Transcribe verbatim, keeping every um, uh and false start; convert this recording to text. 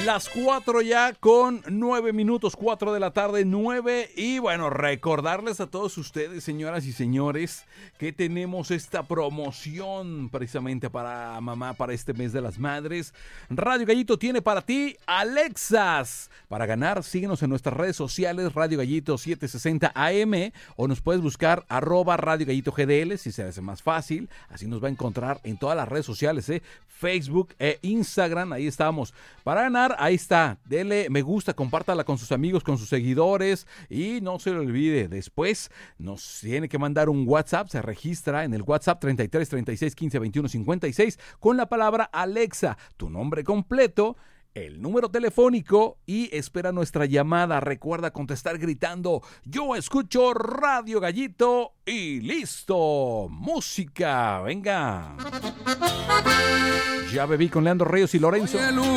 Las cuatro ya con nueve minutos, cuatro de la tarde, nueve. Y bueno, recordarles a todos ustedes, señoras y señores, que tenemos esta promoción precisamente para mamá, para este mes de las madres. Radio Gallito tiene para ti Alexas. Para ganar, síguenos en nuestras redes sociales, Radio Gallito setecientos sesenta A M, o nos puedes buscar arroba Radio Gallito G D L, si se hace más fácil. Así nos va a encontrar en todas las redes sociales, ¿eh? Facebook e Instagram, ahí estamos. Para ganar, ahí está, dele me gusta, compártala con sus amigos, con sus seguidores, y no se le olvide, después nos tiene que mandar un WhatsApp, se registra en el WhatsApp treinta y tres, treinta y seis, quince, veintiuno, cincuenta y seis con la palabra Alexa, tu nombre completo, el número telefónico y espera nuestra llamada. Recuerda contestar gritando: yo escucho Radio Gallito, y listo. Música, venga. Ya bebí con Leandro Ríos y Lorenzo.